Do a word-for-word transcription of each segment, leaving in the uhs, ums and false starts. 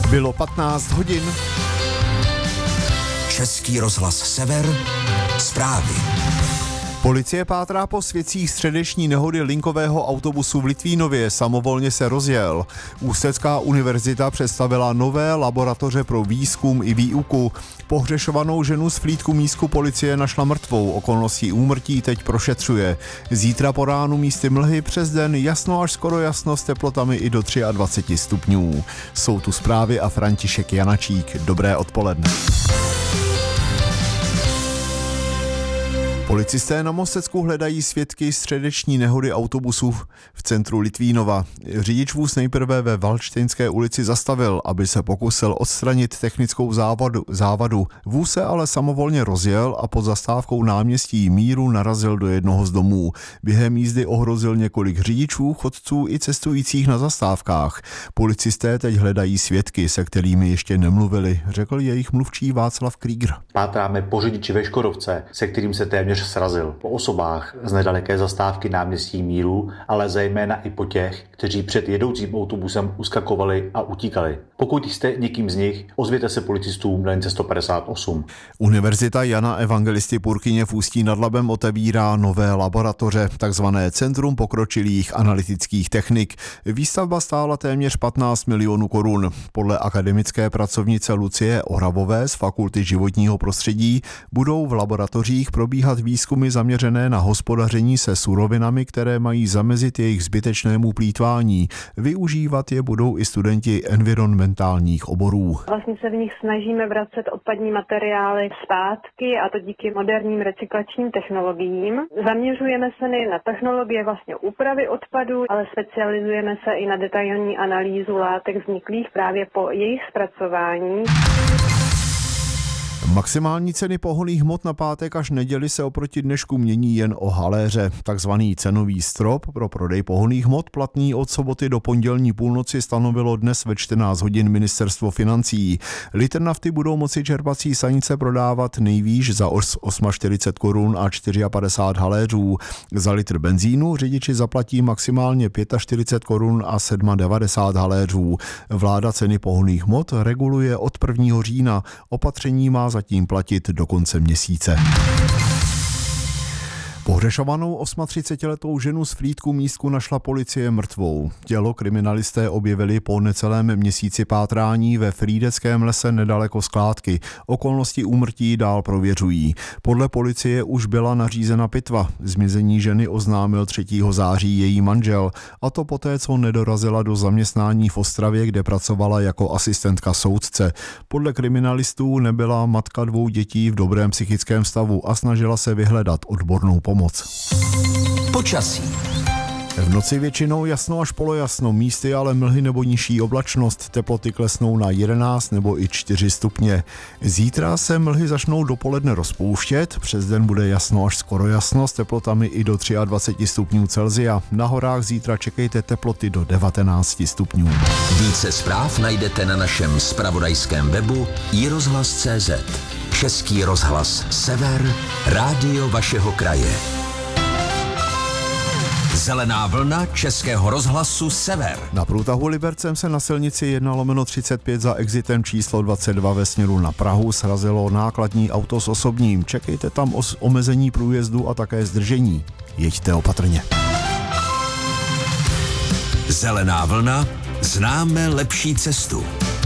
Bylo patnáct hodin. Český rozhlas Sever, zprávy. Policie pátrá po svědcích středeční nehody linkového autobusu v Litvínově, samovolně se rozjel. Ústecká univerzita představila nové laboratoře pro výzkum i výuku. Pohřešovanou ženu z Frýdku místku policie našla mrtvou, okolností úmrtí teď prošetřuje. Zítra po ránu místy mlhy, přes den jasno až skoro jasno s teplotami i do dvacet tři stupňů. Jsou tu zprávy a František Janačík. Dobré odpoledne. Policisté na Mostecku hledají svědky středeční nehody autobusu v centru Litvínova. Řidič vůz nejprve ve Valdštejnské ulici zastavil, aby se pokusil odstranit technickou závadu. závadu. Vůz se ale samovolně rozjel a pod zastávkou náměstí Míru narazil do jednoho z domů. Během jízdy ohrozil několik řidičů, chodců i cestujících na zastávkách. Policisté teď hledají svědky, se kterými ještě nemluvili, řekl jejich mluvčí Václav Krieger. Pátráme po řidiči ve Škodovce, se kterým se téměř srazil, po osobách z nedaleké zastávky náměstí Míru, ale zejména i po těch, kteří před jedoucím autobusem uskakovali a utíkali. Pokud jste někým z nich, ozvěte se policistům na lince sto padesát osm. Univerzita Jana Evangelisty Purkyně v Ústí nad Labem otevírá nové laboratoře, takzvané Centrum pokročilých analytických technik. Výstavba stála téměř patnáct milionů korun. Podle akademické pracovnice Lucie Oravové z Fakulty životního prostředí budou v laboratořích probíhat výzkumy zaměřené na hospodaření se surovinami, které mají zamezit jejich zbytečnému plýtvání. Využívat je budou i studenti environmentálních oborů. Vlastně se v nich snažíme vracet odpadní materiály zpátky, a to díky moderním recyklačním technologiím. Zaměřujeme se nejen na technologie vlastně úpravy odpadu, ale specializujeme se i na detailní analýzu látek vzniklých právě po jejich zpracování. Maximální ceny pohonných hmot na pátek až neděli se oproti dnešku mění jen o haléře. Takzvaný cenový strop pro prodej pohonných hmot platný od soboty do pondělní půlnoci stanovilo dnes ve čtrnáct hodin ministerstvo financí. Litr nafty budou moci čerpací stanice prodávat nejvýš za čtyřicet osm korun a padesát čtyři haléřů. Za litr benzínu řidiči zaplatí maximálně čtyřicet pět korun a devadesát sedm haléřů. Vláda ceny pohonných hmot reguluje od prvního října. Opatření má zatím platit do konce měsíce. Pohřešovanou třicetiosmiletou ženu z Frýdku místku našla policie mrtvou. Tělo kriminalisté objevili po necelém měsíci pátrání ve Frýdeckém lese nedaleko skládky. Okolnosti úmrtí dál prověřují. Podle policie už byla nařízena pitva. Zmizení ženy oznámil třetího září její manžel, a to poté, co nedorazila do zaměstnání v Ostravě, kde pracovala jako asistentka soudce. Podle kriminalistů nebyla matka dvou dětí v dobrém psychickém stavu a snažila se vyhledat odbornou pomoc. Počasí. V noci většinou jasno až polojasno, místy ale mlhy nebo nižší oblačnost, teploty klesnou na jedenáct nebo i čtyři stupně. Zítra se mlhy začnou dopoledne rozpouštět, přes den bude jasno až skoro jasno s teplotami i do dvacet tři stupňů Celsia. Na horách zítra čekejte teploty do devatenáct stupňů. Více zpráv najdete na našem zpravodajském webu i rozhlas tečka cé zet. Český rozhlas Sever, rádio vašeho kraje. Zelená vlna Českého rozhlasu Sever. Na průtahu Libercem se na silnici jedna lomeno třicet pět za exitem číslo dvacet dva ve směru na Prahu srazilo nákladní auto s osobním. Čekejte tam o omezení průjezdu a také zdržení. Jeďte opatrně. Zelená vlna, známe lepší cestu.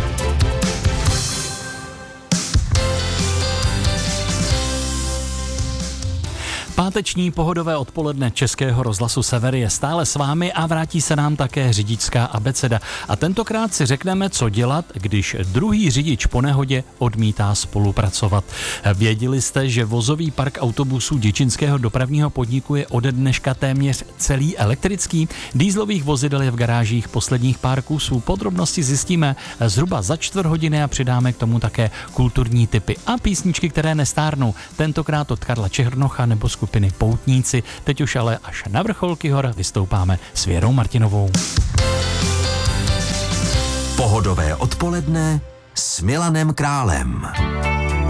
Páteční pohodové odpoledne Českého rozhlasu Sever je stále s vámi a vrátí se nám také řidičská abeceda. A tentokrát si řekneme, co dělat, když druhý řidič po nehodě odmítá spolupracovat. Věděli jste, že vozový park autobusů děčínského dopravního podniku je ode dneška téměř celý elektrický? Dieselových vozidel je v garážích posledních pár kusů. Podrobnosti zjistíme zhruba za čtvrt hodiny a přidáme k tomu také kulturní tipy a písničky, které nestárnou. Tentokrát od Karla Černocha nebo skupiny Poutníci. Teď už ale až na vrcholky hor vystoupáme s Věrou Martinovou. Pohodové odpoledne s Milanem Králem.